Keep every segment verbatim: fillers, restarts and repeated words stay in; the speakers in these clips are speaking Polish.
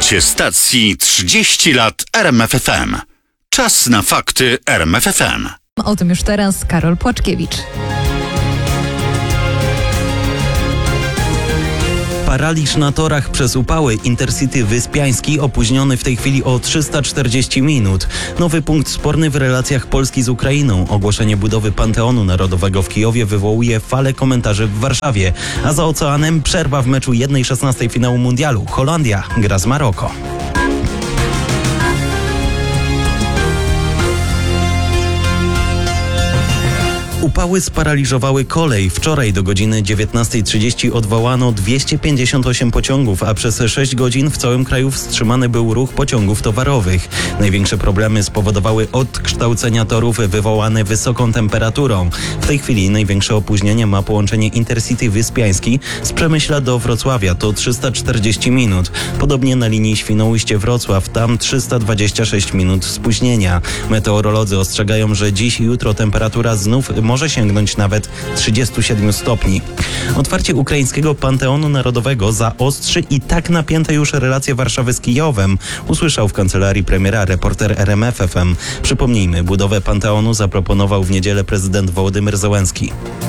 Słuchacie stacji trzydzieści lat R M F F M. Czas na fakty R M F F M. O tym już teraz Karol Płaczkiewicz. Paraliż na torach przez upały. Intercity Wyspiański opóźniony w tej chwili o trzysta czterdzieści minut. Nowy punkt sporny w relacjach Polski z Ukrainą. Ogłoszenie budowy Panteonu Narodowego w Kijowie wywołuje falę komentarzy w Warszawie. A za oceanem przerwa w meczu jeden szesnastej finału mundialu. Holandia gra z Maroko. Upały sparaliżowały kolej. Wczoraj do godziny dziewiętnastej trzydzieści odwołano dwieście pięćdziesiąt osiem pociągów, a przez sześć godzin w całym kraju wstrzymany był ruch pociągów towarowych. Największe problemy spowodowały odkształcenia torów wywołane wysoką temperaturą. W tej chwili największe opóźnienie ma połączenie Intercity Wyspiański z Przemyśla do Wrocławia. To trzysta czterdzieści minut. Podobnie na linii Świnoujście-Wrocław. Tam trzysta dwadzieścia sześć minut spóźnienia. Meteorolodzy ostrzegają, że dziś i jutro temperatura znów może sięgnąć nawet trzydziestu siedmiu stopni. Otwarcie ukraińskiego Panteonu Narodowego zaostrzy i tak napięte już relacje Warszawy z Kijowem, usłyszał w kancelarii premiera reporter R M F F M. Przypomnijmy, budowę Panteonu zaproponował w niedzielę prezydent Wołodymyr Zełenski.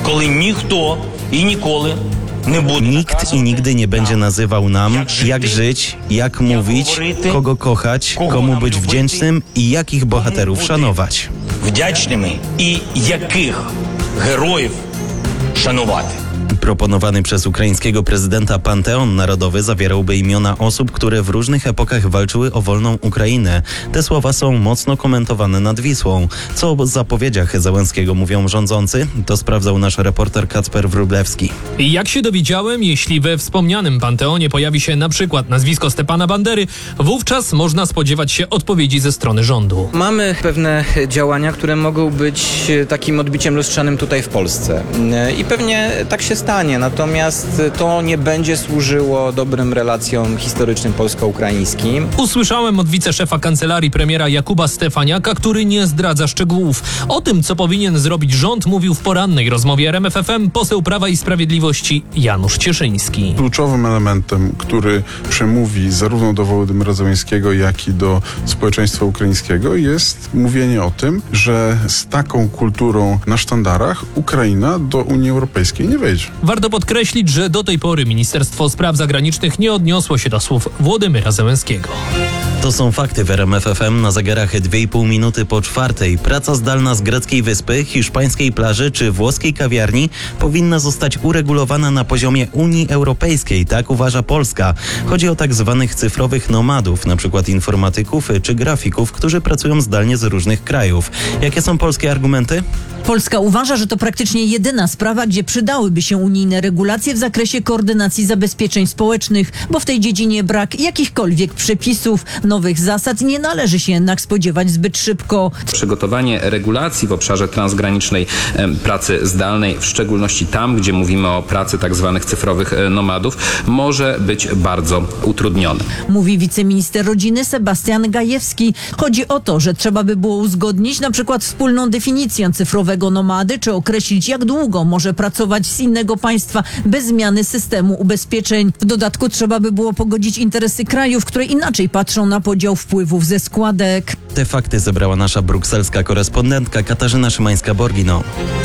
Nikt i nigdy nie będzie nazywał nam, jak żyć, jak mówić, kogo kochać, komu być wdzięcznym i jakich bohaterów szanować. Вдячними і яких героїв шанувати. Proponowany przez ukraińskiego prezydenta Panteon Narodowy zawierałby imiona osób, które w różnych epokach walczyły o wolną Ukrainę. Te słowa są mocno komentowane nad Wisłą. Co o zapowiedziach Zełenskiego mówią rządzący, to sprawdzał nasz reporter Kacper Wróblewski. Jak się dowiedziałem, jeśli we wspomnianym Panteonie pojawi się na przykład nazwisko Stepana Bandery, wówczas można spodziewać się odpowiedzi ze strony rządu. Mamy pewne działania, które mogą być takim odbiciem lustrzanym tutaj w Polsce. I pewnie tak się stanie. Natomiast to nie będzie służyło dobrym relacjom historycznym polsko-ukraińskim. Usłyszałem od wiceszefa kancelarii premiera Jakuba Stefaniaka, który nie zdradza szczegółów. O tym, co powinien zrobić rząd, mówił w porannej rozmowie R M F F M poseł Prawa i Sprawiedliwości Janusz Cieszyński. Kluczowym elementem, który przemówi zarówno do Wołodymyra Zełenskiego, jak i do społeczeństwa ukraińskiego, jest mówienie o tym, że z taką kulturą na sztandarach Ukraina do Unii Europejskiej nie wejdzie. Warto podkreślić, że do tej pory Ministerstwo Spraw Zagranicznych nie odniosło się do słów Wołodymyra Zełenskiego. To są fakty w R M F F M na zegarach dwie i pół minuty po czwartej. Praca zdalna z greckiej wyspy, hiszpańskiej plaży czy włoskiej kawiarni powinna zostać uregulowana na poziomie Unii Europejskiej, tak uważa Polska. Chodzi o tak zwanych cyfrowych nomadów, na przykład informatyków czy grafików, którzy pracują zdalnie z różnych krajów. Jakie są polskie argumenty? Polska uważa, że to praktycznie jedyna sprawa, gdzie przydałyby się unijne regulacje w zakresie koordynacji zabezpieczeń społecznych, bo w tej dziedzinie brak jakichkolwiek przepisów, nowych zasad nie należy się jednak spodziewać zbyt szybko. Przygotowanie regulacji w obszarze transgranicznej pracy zdalnej, w szczególności tam, gdzie mówimy o pracy tak zwanych cyfrowych nomadów, może być bardzo utrudnione. Mówi wiceminister rodziny Sebastian Gajewski. Chodzi o to, że trzeba by było uzgodnić na przykład wspólną definicję cyfrowego nomady, czy określić, jak długo może pracować z innego państwa bez zmiany systemu ubezpieczeń. W dodatku trzeba by było pogodzić interesy krajów, które inaczej patrzą na podział wpływów ze składek. Te fakty zebrała nasza brukselska korespondentka Katarzyna Szymańska-Borgino.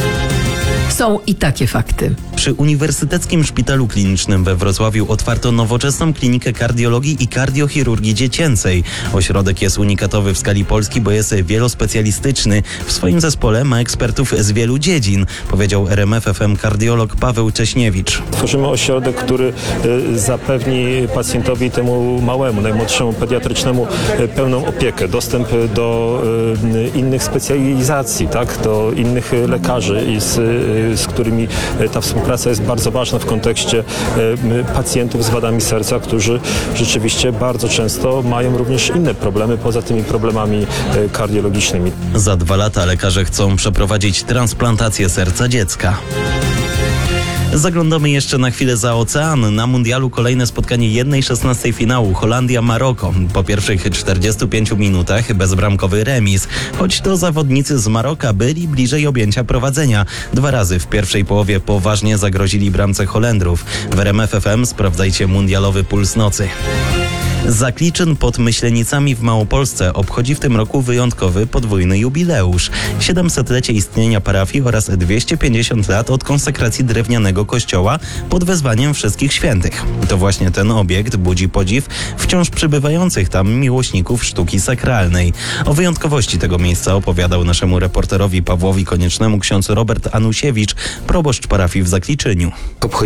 Są i takie fakty. Przy Uniwersyteckim Szpitalu Klinicznym we Wrocławiu otwarto nowoczesną klinikę kardiologii i kardiochirurgii dziecięcej. Ośrodek jest unikatowy w skali Polski, bo jest wielospecjalistyczny. W swoim zespole ma ekspertów z wielu dziedzin, powiedział R M F F M kardiolog Paweł Cześniewicz. Tworzymy ośrodek, który zapewni pacjentowi, temu małemu, najmłodszemu pediatrycznemu pełną opiekę, dostęp do innych specjalizacji, tak, do innych lekarzy i z z którymi ta współpraca jest bardzo ważna w kontekście pacjentów z wadami serca, którzy rzeczywiście bardzo często mają również inne problemy poza tymi problemami kardiologicznymi. Za dwa lata lekarze chcą przeprowadzić transplantację serca dziecka. Zaglądamy jeszcze na chwilę za ocean. Na mundialu kolejne spotkanie jeden szesnastej finału Holandia-Maroko. Po pierwszych czterdziestu pięciu minutach bezbramkowy remis. Choć to zawodnicy z Maroka byli bliżej objęcia prowadzenia. Dwa razy w pierwszej połowie poważnie zagrozili bramce Holendrów. W R M F F M sprawdzajcie mundialowy puls nocy. Zakliczyn pod Myślenicami w Małopolsce obchodzi w tym roku wyjątkowy podwójny jubileusz. siedemsetlecie istnienia parafii oraz dwieście pięćdziesiąt lat od konsekracji drewnianego kościoła pod wezwaniem wszystkich świętych. To właśnie ten obiekt budzi podziw wciąż przybywających tam miłośników sztuki sakralnej. O wyjątkowości tego miejsca opowiadał naszemu reporterowi Pawłowi Koniecznemu ksiądz Robert Anusiewicz, proboszcz parafii w Zakliczyniu.